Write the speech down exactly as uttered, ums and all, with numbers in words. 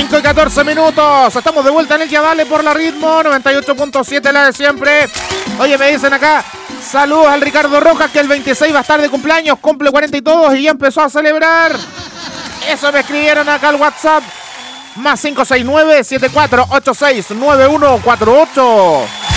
cinco y catorce minutos. Estamos de vuelta en el que dale por la ritmo. noventa y ocho punto siete, la de siempre. Oye, me dicen acá, saludos al Ricardo Rojas, que el veintiséis va a estar de cumpleaños, cumple cuarenta y dos y ya empezó a celebrar. Eso me escribieron acá al WhatsApp. Más cinco seis nueve, siete cuatro ocho seis, nueve uno cuatro ocho.